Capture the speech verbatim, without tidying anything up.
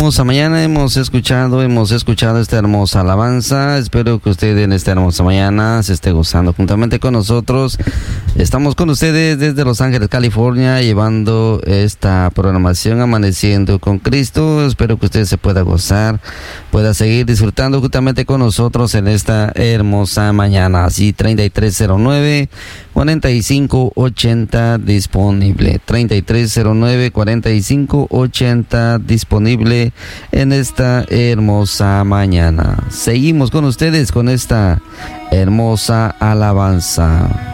hermosa mañana hemos escuchado, hemos escuchado esta hermosa alabanza. Espero que usted en esta hermosa mañana se esté gozando juntamente con nosotros. Estamos con ustedes desde Los Ángeles, California, llevando esta programación Amaneciendo con Cristo. Espero que usted se pueda gozar, pueda seguir disfrutando juntamente con nosotros en esta hermosa mañana. Así, treinta y tres cero nueve, cuarenta y cinco ochenta disponible. treinta y tres cero nueve, cuarenta y cinco ochenta disponible en esta hermosa mañana. Seguimos con ustedes con esta hermosa alabanza.